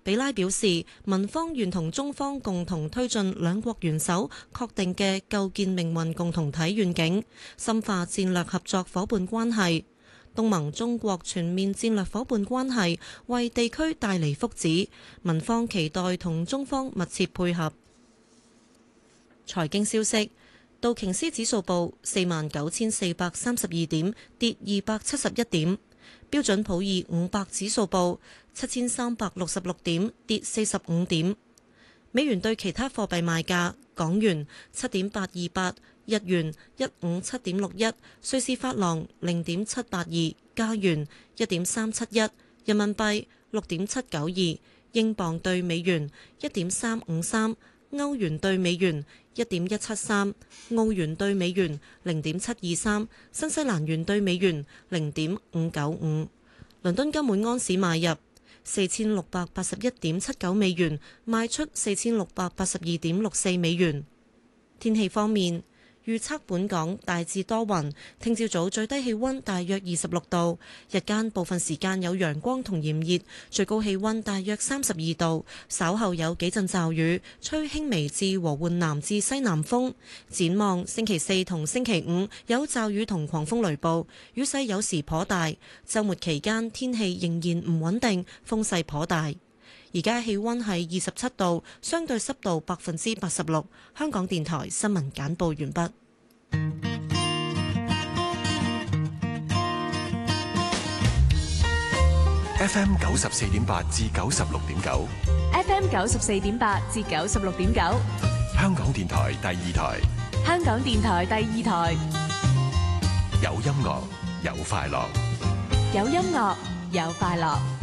比拉表示，民方願同中方共同推進兩國元首確定嘅構建命運共同體願景，深化戰略合作夥伴關係。東盟中國全面戰略夥伴關係為地區帶嚟福祉，民方期待同中方密切配合。財經消息，道瓊斯指數報49,432點，跌271點；標準普爾500指數報7,366點，跌45點。美元對其他貨幣賣價：港元7.828，日元157.61，瑞士法郎0.782，加元1.371，人民幣6.792，英鎊對美元1.353，歐元對美元1.173，澳元對美元0.723，新西蘭元對美元0.595。倫敦金每安士買入4681.79美元，賣出4682.64美元。天氣方面，預測本港大致多雲，聽朝早最低氣溫大約26度，日間部分時間有陽光同炎熱，最高氣溫大約32度，稍後有幾陣驟雨，吹輕微至和緩南至西南風。展望星期四同星期五有驟雨同狂風雷暴，雨勢有時頗大，週末期間天氣仍然唔穩定，風勢頗大。而家氣溫係27度，相對濕度86%。香港電台新聞簡報完畢。 FM 94.8至96.9 ，FM 94.8至96.9， 香港電台第二台， 香港電台第二台， 有音樂有快樂， 有音樂有快樂。